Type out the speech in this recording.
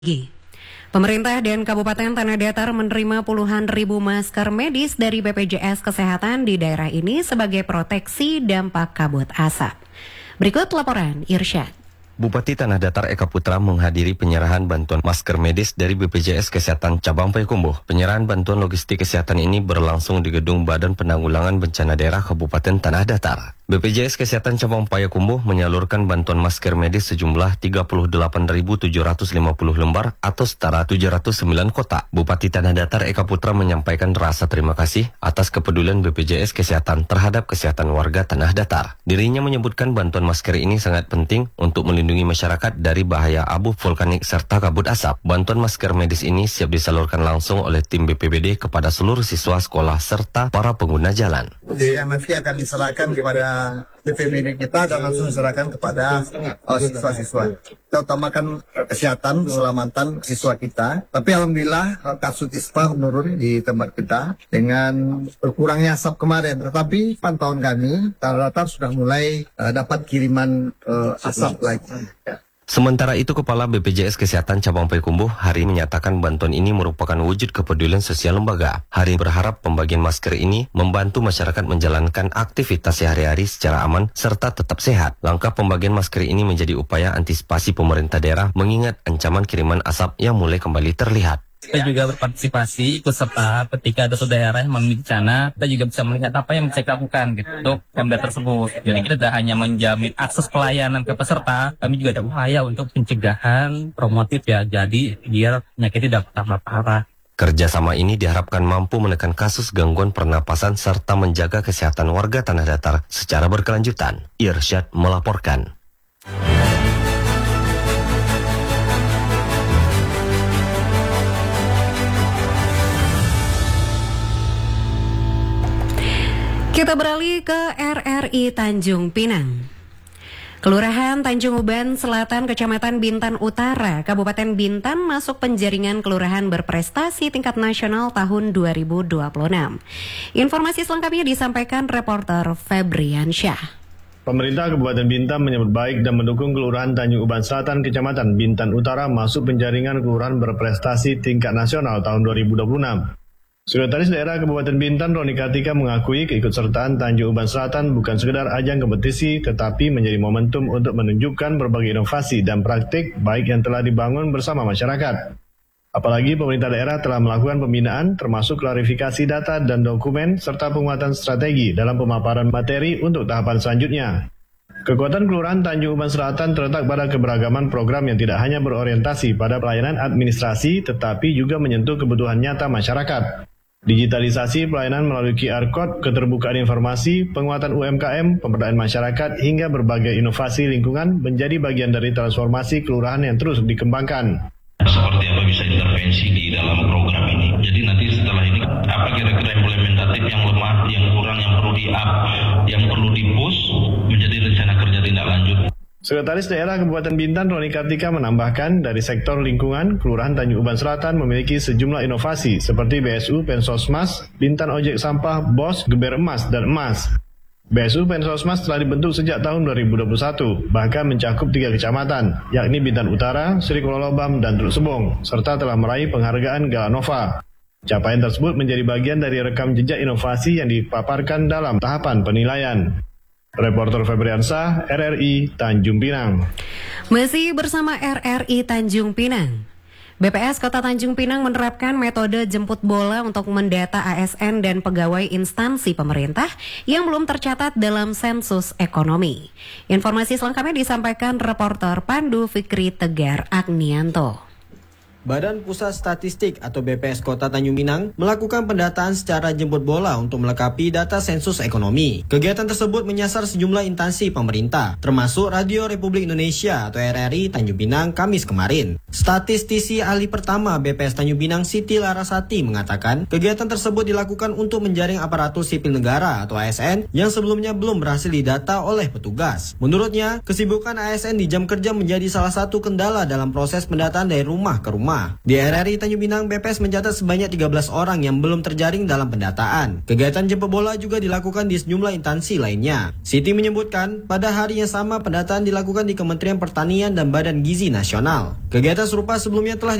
Pemerintah dan Kabupaten Tanah Datar menerima puluhan ribu masker medis dari BPJS Kesehatan di daerah ini sebagai proteksi dampak kabut asap. Berikut laporan Irsyad. Bupati Tanah Datar Eka Putra menghadiri penyerahan bantuan masker medis dari BPJS Kesehatan Cabang Payakumbuh. Penyerahan bantuan logistik kesehatan ini berlangsung di Gedung Badan Penanggulangan Bencana Daerah Kabupaten Tanah Datar. BPJS Kesehatan Cabang Payakumbuh menyalurkan bantuan masker medis sejumlah 38.750 lembar atau setara 709 kotak. Bupati Tanah Datar Eka Putra menyampaikan rasa terima kasih atas kepedulian BPJS Kesehatan terhadap kesehatan warga Tanah Datar. Dirinya menyebutkan bantuan masker ini sangat penting untuk melindungi masyarakat dari bahaya abu vulkanik serta kabut asap. Bantuan masker medis ini siap disalurkan langsung oleh tim BPBD kepada seluruh siswa sekolah serta para pengguna jalan. Nanti akan diserahkan kepada BPBD kita dan langsung diserahkan kepada siswa-siswa. Kita utamakan kesehatan, keselamatan siswa kita. Tapi alhamdulillah kasus ispa menurun di tempat kita dengan berkurangnya asap kemarin. Tetapi pantauan kami, Tanah Datar sudah mulai dapat kiriman asap lagi. Sementara itu, Kepala BPJS Kesehatan Cabang Payakumbuh Hari menyatakan bantuan ini merupakan wujud kepedulian sosial lembaga. Hari berharap pembagian masker ini membantu masyarakat menjalankan aktivitas sehari-hari secara aman serta tetap sehat. Langkah pembagian masker ini menjadi upaya antisipasi pemerintah daerah mengingat ancaman kiriman asap yang mulai kembali terlihat. Kita juga berpartisipasi, ikut serta ketika ada daerah yang memiliki bencana, kita juga bisa melihat apa yang bisa kita lakukan gitu, untuk Pemda tersebut. Jadi kita tidak hanya menjamin akses pelayanan ke peserta, kami juga ada upaya untuk pencegahan promotif ya, jadi biar penyakit tidak tambah parah. Kerjasama ini diharapkan mampu menekan kasus gangguan pernapasan serta menjaga kesehatan warga Tanah Datar secara berkelanjutan. Irsyad melaporkan. Kita beralih ke RRI Tanjung Pinang. Kelurahan Tanjung Uban Selatan, Kecamatan Bintan Utara, Kabupaten Bintan masuk penjaringan kelurahan berprestasi tingkat nasional tahun 2026. Informasi selengkapnya disampaikan reporter Febriansyah. Pemerintah Kabupaten Bintan menyambut baik dan mendukung Kelurahan Tanjung Uban Selatan, Kecamatan Bintan Utara masuk penjaringan kelurahan berprestasi tingkat nasional tahun 2026. Sekretaris Daerah Kabupaten Bintan Roni Kartika mengakui keikutsertaan Tanjung Uban Selatan bukan sekedar ajang kompetisi, tetapi menjadi momentum untuk menunjukkan berbagai inovasi dan praktik baik yang telah dibangun bersama masyarakat. Apalagi pemerintah daerah telah melakukan pembinaan termasuk klarifikasi data dan dokumen serta penguatan strategi dalam pemaparan materi untuk tahapan selanjutnya. Kekuatan Kelurahan Tanjung Uban Selatan terletak pada keberagaman program yang tidak hanya berorientasi pada pelayanan administrasi, tetapi juga menyentuh kebutuhan nyata masyarakat. Digitalisasi pelayanan melalui QR Code, keterbukaan informasi, penguatan UMKM, pemberdayaan masyarakat, hingga berbagai inovasi lingkungan menjadi bagian dari transformasi kelurahan yang terus dikembangkan. Seperti apa bisa intervensi di dalam program ini. Jadi nanti setelah ini, apa kira-kira implementatif yang lemah, yang kurang, yang perlu di-up, yang perlu di-push, menjadi rencana kerja tindak lanjut. Sekretaris Daerah Kabupaten Bintan Roni Kartika menambahkan dari sektor lingkungan, Kelurahan Tanjung Uban Selatan memiliki sejumlah inovasi seperti BSU Pensosmas, Bintan Ojek Sampah, BOS, Geber Emas, dan Emas. BSU Pensosmas telah dibentuk sejak tahun 2021, bahkan mencakup 3 kecamatan, yakni Bintan Utara, Sri Kololobam, dan Teluk Sebong, serta telah meraih penghargaan Galanova. Capaian tersebut menjadi bagian dari rekam jejak inovasi yang dipaparkan dalam tahapan penilaian. Reporter Febriansyah, RRI Tanjung Pinang. Masih bersama RRI Tanjung Pinang. BPS Kota Tanjung Pinang menerapkan metode jemput bola untuk mendata ASN dan pegawai instansi pemerintah yang belum tercatat dalam sensus ekonomi. Informasi selengkapnya disampaikan reporter Pandu Fikri Tegar Agnianto. Badan Pusat Statistik atau BPS Kota Tanjung Pinang melakukan pendataan secara jemput bola untuk melengkapi data sensus ekonomi. Kegiatan tersebut menyasar sejumlah instansi pemerintah, termasuk Radio Republik Indonesia atau RRI Tanjung Pinang Kamis kemarin. Statistisi ahli pertama BPS Tanjung Pinang Siti Larasati mengatakan kegiatan tersebut dilakukan untuk menjaring aparatur sipil negara atau ASN yang sebelumnya belum berhasil didata oleh petugas. Menurutnya, kesibukan ASN di jam kerja menjadi salah satu kendala dalam proses pendataan dari rumah ke rumah. rumah. Di RRI Tanjung Pinang, BPS mencatat sebanyak 13 orang yang belum terjaring dalam pendataan. Kegiatan jemput bola juga dilakukan di sejumlah instansi lainnya. Siti menyebutkan, pada hari yang sama pendataan dilakukan di Kementerian Pertanian dan Badan Gizi Nasional. Kegiatan serupa sebelumnya telah